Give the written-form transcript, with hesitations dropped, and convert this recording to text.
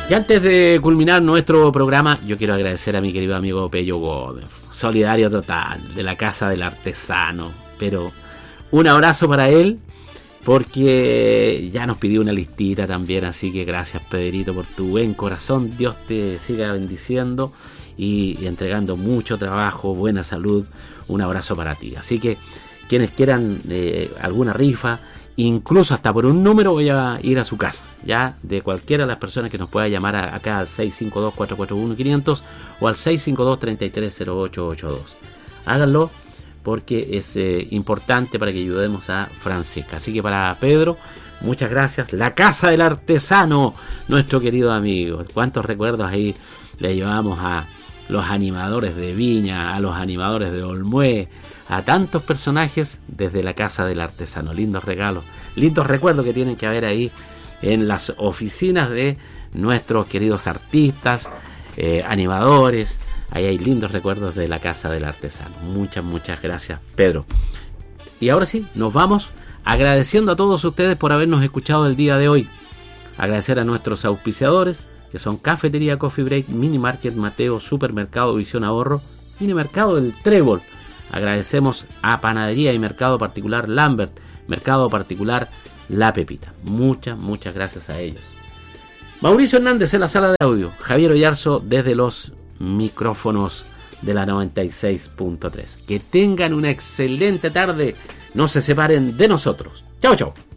Y antes de culminar nuestro programa, yo quiero agradecer a mi querido amigo Pello Gómez, solidario total, de la Casa del Artesano. Pero un abrazo para él, porque ya nos pidió una listita también, así que gracias, Pedrito, por tu buen corazón. Dios te siga bendiciendo y entregando mucho trabajo, buena salud. Un abrazo para ti. Así que quienes quieran alguna rifa, incluso hasta por un número, voy a ir a su casa, ya, de cualquiera de las personas que nos pueda llamar acá al 652-441-500 o al 652-330882. Háganlo, porque es importante para que ayudemos a Francesca. Así que para Pedro, muchas gracias. La Casa del Artesano, nuestro querido amigo. Cuántos recuerdos ahí le llevamos a los animadores de Viña, a los animadores de Olmué, a tantos personajes desde la Casa del Artesano. Lindos regalos, lindos recuerdos que tienen que haber ahí en las oficinas de nuestros queridos artistas, animadores. Ahí hay lindos recuerdos de la Casa del Artesano. Muchas gracias, Pedro. Y ahora sí, nos vamos agradeciendo a todos ustedes por habernos escuchado el día de hoy. Agradecer a nuestros auspiciadores, que son Cafetería Coffee Break, Mini Market Mateo, Supermercado Visión Ahorro, Mini Mercado del Trébol. Agradecemos a Panadería y Mercado Particular Lambert, Mercado Particular La Pepita. Muchas gracias a ellos. Mauricio Hernández en la sala de audio, Javier Oyarzo desde los micrófonos de la 96.3. Que tengan una excelente tarde, no se separen de nosotros. Chao.